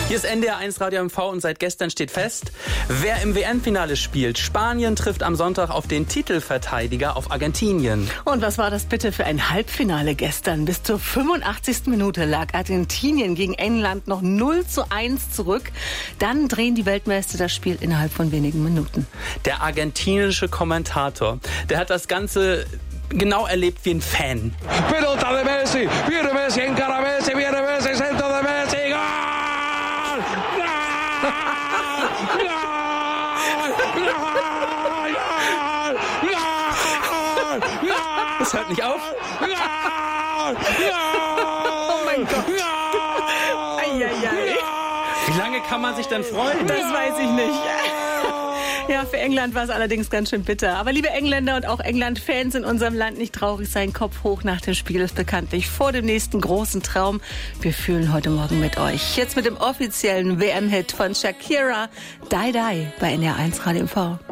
Hier ist NDR1 Radio MV und seit gestern steht fest, wer im WM-Finale spielt. Spanien trifft am Sonntag auf den Titelverteidiger, auf Argentinien. Und was war das bitte für ein Halbfinale gestern? Bis zur 85. Minute lag Argentinien gegen England noch 0:1 zurück. Dann drehen die Weltmeister das Spiel innerhalb von wenigen Minuten. Der argentinische Kommentator, der hat das Ganze genau erlebt wie ein Fan. Pelota de Messi, viene Messi, encara Messi, viene Messi, centro de Messi, Gol! Das hört nicht auf. Oh mein Gott. Eieiei. Wie lange kann man sich denn freuen? Das weiß ich nicht. Ja, für England war es allerdings ganz schön bitter. Aber liebe Engländer und auch England-Fans in unserem Land, nicht traurig sein. Kopf hoch nach dem Spiel ist bekanntlich vor dem nächsten großen Traum. Wir fühlen heute Morgen mit euch. Jetzt mit dem offiziellen WM-Hit von Shakira, Die Die bei NDR1 Radio MV.